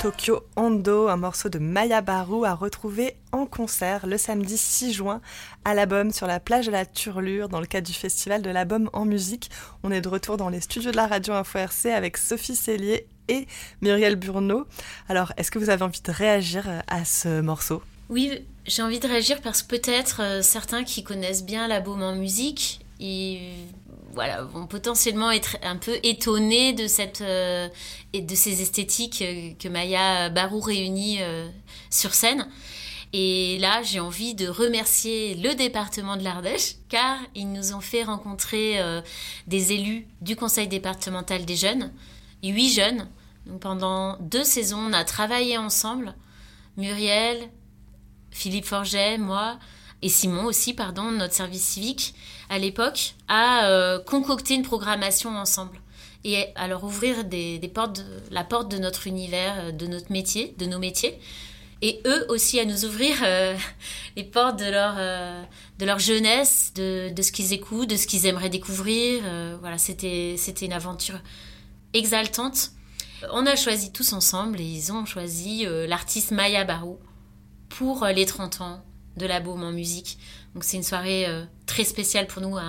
Tokyo Hondo, un morceau de Maya Barou à retrouver en concert le samedi 6 juin à l'Album sur la plage de la Turlure dans le cadre du festival de l'Album en musique. On est de retour dans les studios de la radio Info RC avec Sophie Cellier et Muriel Burneau. Alors, est-ce que vous avez envie de réagir à ce morceau ? Oui, j'ai envie de réagir parce que peut-être certains qui connaissent bien l'Album en musique, vont potentiellement être un peu étonnés de ces esthétiques que Maya Barou réunit sur scène. Et là, j'ai envie de remercier le département de l'Ardèche, car ils nous ont fait rencontrer des élus du conseil départemental des jeunes, 8 jeunes. Donc pendant 2 saisons, on a travaillé ensemble, Muriel, Philippe Forget, moi, et Simon aussi, notre service civique, à l'époque, a concocté une programmation ensemble. Et à leur ouvrir la porte de notre univers, de notre métier, de nos métiers. Et eux aussi à nous ouvrir les portes de leur jeunesse, de ce qu'ils écoutent, de ce qu'ils aimeraient découvrir. C'était une aventure exaltante. On a choisi tous ensemble et ils ont choisi l'artiste Maya Barou pour les 30 ans de l'Album en musique. Donc c'est une soirée très spéciale pour nous